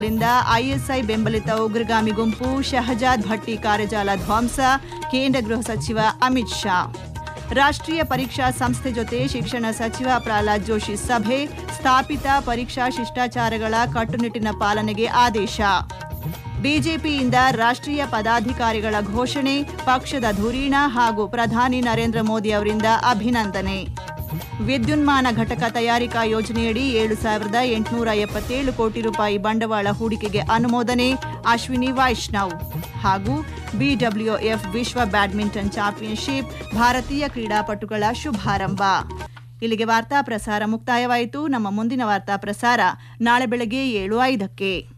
ಅವರಿಂದ ಐಎಸ್ಐ ಬೆಂಬಲಿತ ಉಗ್ರಗಾಮಿ ಗುಂಪು ಶಹಜಾದ್ ಭಟ್ಟಿ ಕಾರ್ಯಜಾಲ ಧ್ವಂಸ, ಕೇಂದ್ರ ಗೃಹ ಸಚಿವ ಅಮಿತ್ ಶಾ. ರಾಷ್ಟ್ರೀಯ ಪರೀಕ್ಷಾ ಸಂಸ್ಥೆ ಜೊತೆ ಶಿಕ್ಷಣ ಸಚಿವ ಪ್ರಹ್ಲಾದ್ ಜೋಶಿ ಸಭೆ, ಸ್ಥಾಪಿತ ಪರೀಕ್ಷಾ ಶಿಷ್ಟಾಚಾರಗಳ ಕಟ್ಟುನಿಟ್ಟಿನ ಪಾಲನೆಗೆ ಆದೇಶ. ಬಿಜೆಪಿಯಿಂದ ರಾಷ್ಟ್ರೀಯ ಪದಾಧಿಕಾರಿಗಳ ಘೋಷಣೆ, ಪಕ್ಷದ ಧುರೀಣ ಹಾಗೂ ಪ್ರಧಾನಿ ನರೇಂದ್ರ ಮೋದಿ ಅವರಿಂದ ಅಭಿನಂದನೆ. ವಿದ್ಯುನ್ಮಾನ ಘಟಕ ತಯಾರಿಕಾ ಯೋಜನೆಯಡಿ 7,877 ಕೋಟಿ ರೂಪಾಯಿ ಬಂಡವಾಳ ಹೂಡಿಕೆಗೆ ಅನುಮೋದನೆ, ಅಶ್ವಿನಿ ವೈಷ್ಣವ್. ಹಾಗೂ ಬಿಡಬ್ಲ್ಯೂಎಫ್ ವಿಶ್ವ ಬ್ಯಾಡ್ಮಿಂಟನ್ ಚಾಂಪಿಯನ್ಶಿಪ್, ಭಾರತೀಯ ಕ್ರೀಡಾಪಟುಗಳ ಶುಭಾರಂಭ. ಇಲ್ಲಿಗೆ ವಾರ್ತಾ ಪ್ರಸಾರ ಮುಕ್ತಾಯವಾಯಿತು. ನಮ್ಮ ಮುಂದಿನ ವಾರ್ತಾ ಪ್ರಸಾರ ನಾಳೆ ಬೆಳಗ್ಗೆ 7:05ಕ್ಕೆ.